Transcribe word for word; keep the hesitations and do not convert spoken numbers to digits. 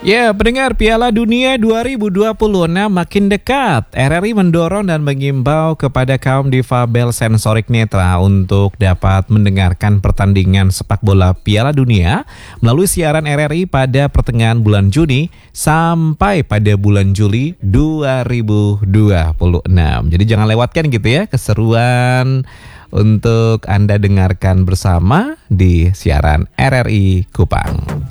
Ya, pendengar, Piala Dunia dua ribu dua puluh enam makin dekat. R R I mendorong dan mengimbau kepada kaum difabel sensorik netra untuk dapat mendengarkan pertandingan sepak bola Piala Dunia melalui siaran R R I pada pertengahan bulan Juni sampai pada bulan Juli dua ribu dua puluh enam. Jadi jangan lewatkan gitu ya keseruan untuk Anda dengarkan bersama di siaran R R I Kupang.